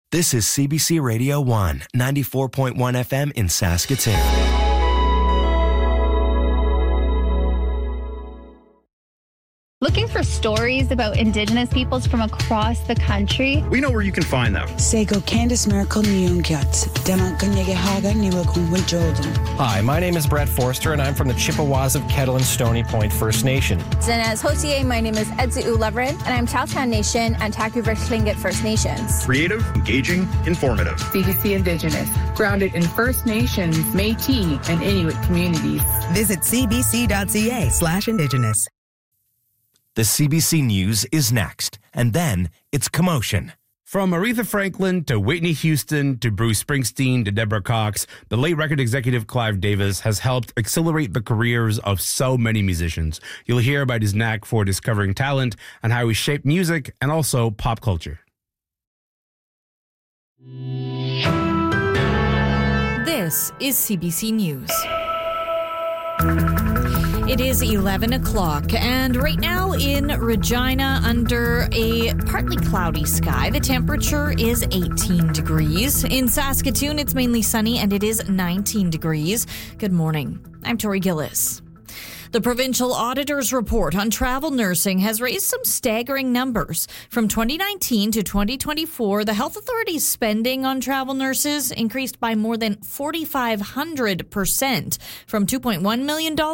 This is CBC Radio 1, 94.1 FM in Saskatoon. Looking for stories about Indigenous peoples from across the country? We know where you can find them. Sego Candice Miracle Nyungyat, Haga Hi, my name is Brett Forster, and I'm from the Chippewas of Kettle and Stony Point First Nation. Zinaz Hotier, my name is Edzu Leverin, and I'm Chowtown Nation and Taku-River Tlingit First Nations. Creative, engaging, informative. CBC Indigenous, grounded in First Nations, Métis, and Inuit communities. Visit cbc.ca/Indigenous. The CBC News is next, and then it's Commotion. From Aretha Franklin to Whitney Houston to Bruce Springsteen to Deborah Cox, the late record executive Clive Davis has helped accelerate the careers of so many musicians. You'll hear about his knack for discovering talent and how he shaped music and also pop culture. This is CBC News. It is 11 o'clock, and right now in Regina, under a partly cloudy sky, the temperature is 18 degrees. In Saskatoon, it's mainly sunny, and it is 19 degrees. Good morning. I'm Tori Gillis. The provincial auditor's report on travel nursing has raised some staggering numbers. From 2019 to 2024, the health authority's spending on travel nurses increased by more than 4,500%, from $2.1 million to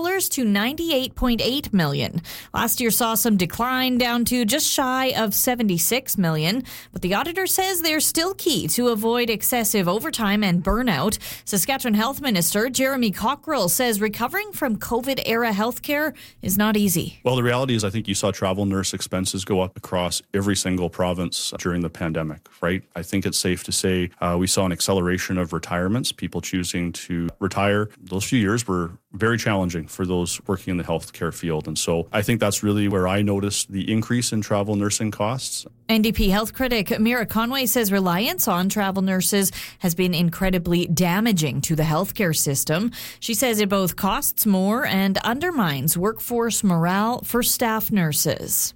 $98.8 million. Last year saw some decline down to just shy of $76 million, but the auditor says they're still key to avoid excessive overtime and burnout. Saskatchewan Health Minister Jeremy Cockrell says recovering from COVID-era healthcare is not easy. Well, the reality is I think you saw travel nurse expenses go up across every single province during the pandemic, right? I think it's safe to say we saw an acceleration of retirements, people choosing to retire. Those few years were very challenging for those working in the healthcare field. And so I think that's really where I noticed the increase in travel nursing costs. NDP health critic Mira Conway says reliance on travel nurses has been incredibly damaging to the healthcare system. She says it both costs more and undermines workforce morale for staff nurses.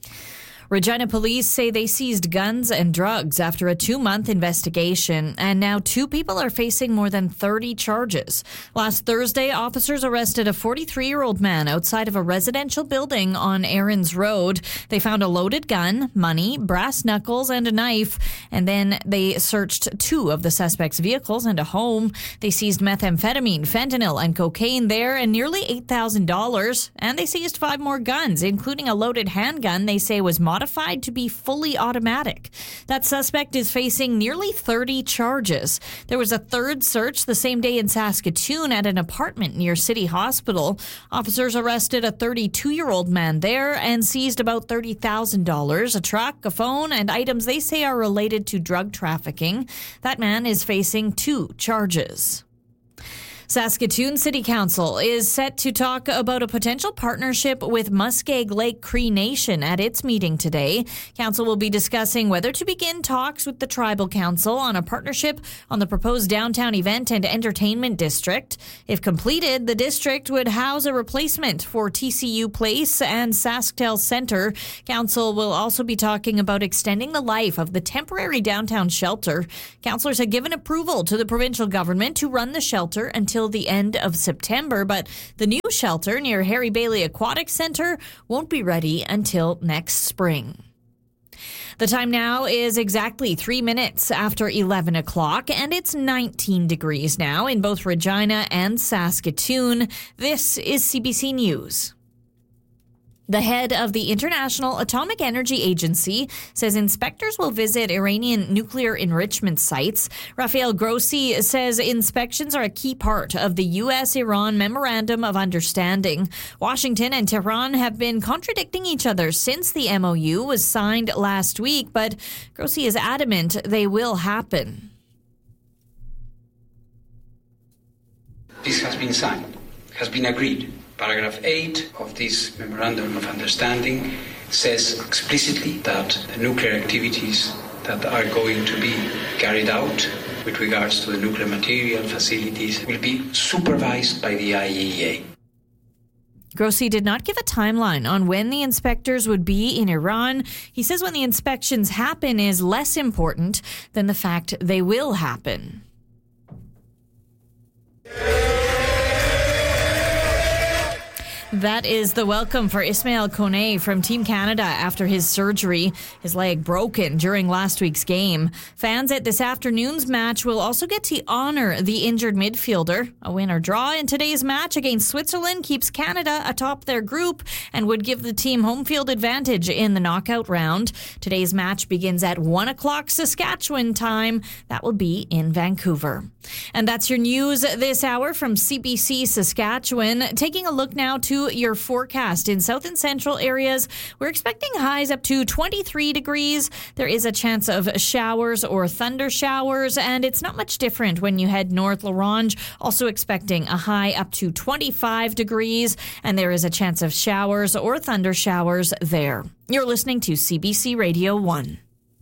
Regina police say they seized guns and drugs after a 2-month investigation, and now 2 people are facing more than 30 charges. Last Thursday, officers arrested a 43-year-old man outside of a residential building on Aaron's Road. They found a loaded gun, money, brass knuckles, and a knife, and then they searched 2 of the suspect's vehicles and a home. They seized methamphetamine, fentanyl, and cocaine there, and nearly $8,000, and they seized 5 more guns, including a loaded handgun they say was modified to be fully automatic. That suspect is facing nearly 30 charges. There was a 3rd search the same day in Saskatoon at an apartment near City Hospital. Officers arrested a 32-year-old man there and seized about $30,000, a truck, a phone, and items they say are related to drug trafficking. That man is facing 2 charges. Saskatoon City Council is set to talk about a potential partnership with Muskeg Lake Cree Nation at its meeting today. Council will be discussing whether to begin talks with the Tribal Council on a partnership on the proposed downtown event and entertainment district. If completed, the district would house a replacement for TCU Place and SaskTel Centre. Council will also be talking about extending the life of the temporary downtown shelter. Councillors have given approval to the provincial government to run the shelter until the end of September, but the new shelter near Harry Bailey Aquatic Centre won't be ready until next spring. The time now is exactly 3 minutes after 11 o'clock, and it's 19 degrees now in both Regina and Saskatoon. This is CBC News. The head of the International Atomic Energy Agency says inspectors will visit Iranian nuclear enrichment sites. Rafael Grossi says inspections are a key part of the U.S.-Iran Memorandum of Understanding. Washington and Tehran have been contradicting each other since the MOU was signed last week, but Grossi is adamant they will happen. This has been signed, has been agreed. Paragraph 8 of this Memorandum of Understanding says explicitly that the nuclear activities that are going to be carried out with regards to the nuclear material facilities will be supervised by the IAEA. Grossi did not give a timeline on when the inspectors would be in Iran. He says when the inspections happen is less important than the fact they will happen. That is the welcome for Ismail Kone from Team Canada after his surgery. His leg broken during last week's game. Fans at this afternoon's match will also get to honor the injured midfielder. A win or draw in today's match against Switzerland keeps Canada atop their group and would give the team home field advantage in the knockout round. Today's match begins at 1 o'clock Saskatchewan time. That will be in Vancouver. And that's your news this hour from CBC Saskatchewan. Taking a look now to your forecast in south and central areas. We're expecting highs up to 23 degrees. There is a chance of showers or thunder showers, and it's not much different when you head north. La Ronge also expecting a high up to 25 degrees, and there is a chance of showers or thunder showers there. You're listening to CBC Radio 1.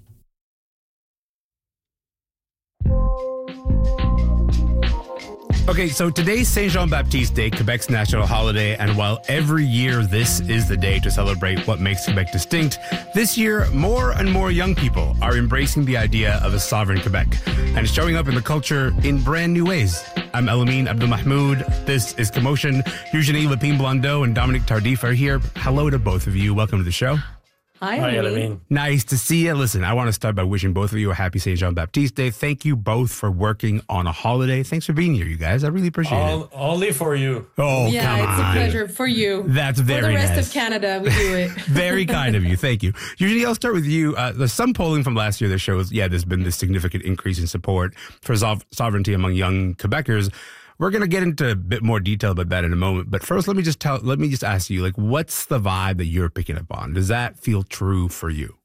Okay, so today's Saint Jean-Baptiste Day, Quebec's national holiday, and while every year this is the day to celebrate what makes Quebec distinct, this year more and more young people are embracing the idea of a sovereign Quebec, and it's showing up in the culture in brand new ways. I'm Elamine Abdelmahmoud. This is Commotion. Eugenie Lepine-Blondeau and Dominic Tardif are here. Hello to both of you. Welcome to the show. Hi, Elamine. Nice to see you. Listen, I want to start by wishing both of you a happy St. Jean-Baptiste Day. Thank you both for working on a holiday. Thanks for being here, you guys. I really appreciate it. Only for you. Oh, yeah, come on. It's a pleasure for you. That's very nice. For the rest nice. of Canada, we do it. Very kind of you. Thank you. Usually I'll start with you. There's some polling from last year that shows, there's been this significant increase in support for sovereignty among young Quebecers. We're going to get into a bit more detail about that in a moment. But first, let me just ask you, what's the vibe that you're picking up on? Does that feel true for you?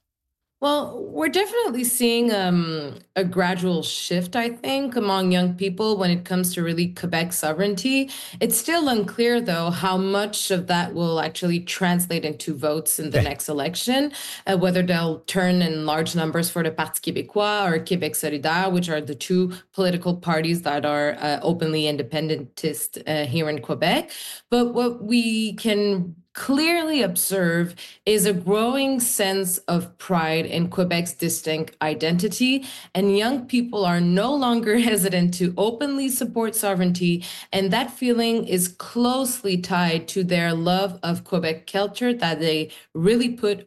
Well, we're definitely seeing a gradual shift, I think, among young people when it comes to really Quebec sovereignty. It's still unclear, though, how much of that will actually translate into votes in the next election, whether they'll turn in large numbers for the Parti québécois or Québec solidaire, which are the two political parties that are openly independentist here in Quebec. But what we can clearly observe is a growing sense of pride in Quebec's distinct identity, and young people are no longer hesitant to openly support sovereignty, and that feeling is closely tied to their love of Quebec culture that they really put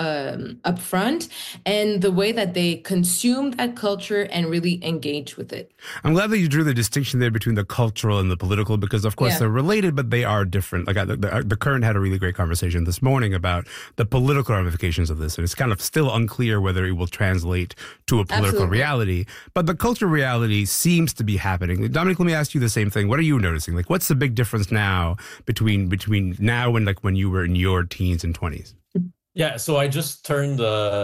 up front, and the way that they consume that culture and really engage with it. I'm glad that you drew the distinction there between the cultural and the political, because of course they're related, but they are different. Like the Current had a really great conversation this morning about the political ramifications of this, and it's kind of still unclear whether it will translate to a political reality. But the cultural reality seems to be happening. Dominic, let me ask you the same thing. What are you noticing? What's the big difference now between now and when you were in your teens and 20s? Yeah, so I just turned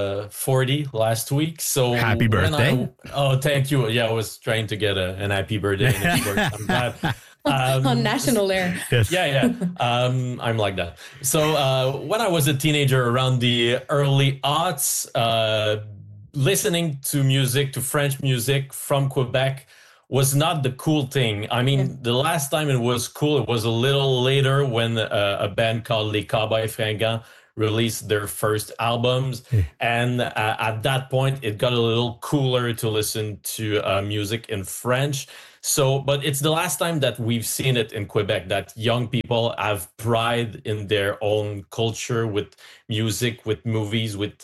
40 last week. So happy birthday! Thank you. Yeah, I was trying to get an happy birthday. I'm glad. On national air. Yes. Yeah. I'm like that. So when I was a teenager around the early aughts, listening to music, to French music from Quebec was not the cool thing. I mean, the last time it was cool, it was a little later when a band called Les Cowboys Fringants released their first albums. And at that point, it got a little cooler to listen to music in French. So, but it's the last time that we've seen it in Quebec, that young people have pride in their own culture with music, with movies, with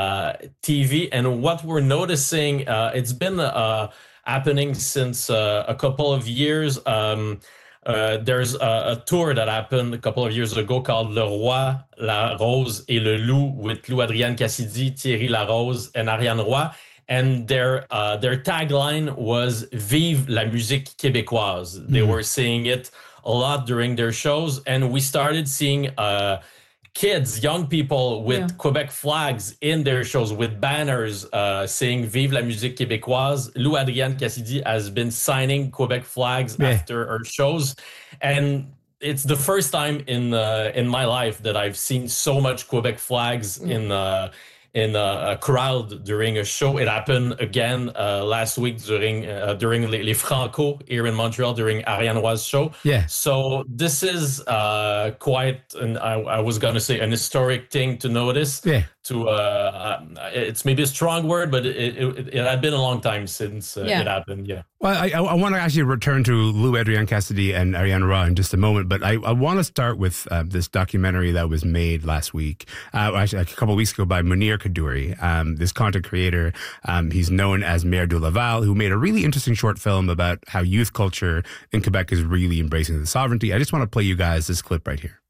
TV. And what we're noticing, it's been happening since a couple of years. There's a tour that happened a couple of years ago called Le Roi, La Rose et le Loup with Lou Adrienne Cassidy, Thierry Larose, and Ariane Roy. And their tagline was Vive la musique québécoise. They were saying it a lot during their shows. And we started seeing kids, young people with Quebec flags in their shows, with banners saying Vive la musique québécoise. Lou Adrienne Cassidy has been signing Quebec flags after her shows. And it's the first time in my life that I've seen so much Quebec flags in in a crowd during a show. It happened again last week during Les Franco here in Montreal during Ariane Roy's show. Yeah. So this is quite, I was going to say, an historic thing to notice. Yeah. It's maybe a strong word, but it had been a long time since it happened. Yeah. Well, I want to actually return to Lou Adrian Cassidy and Ariane Roy in just a moment, but I want to start with this documentary that was made last week, actually like a couple of weeks ago by Munir Kaddouri, this content creator. He's known as Maire de Laval, who made a really interesting short film about how youth culture in Quebec is really embracing the sovereignty. I just want to play you guys this clip right here.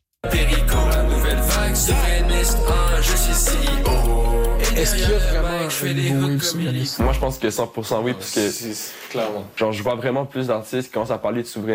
Est-ce qu'il y a vraiment un nouveau souverainisme? Moi, je pense que 100% oui, parce que genre, je vois vraiment plus d'artistes qui commencent à parler de souverainisme.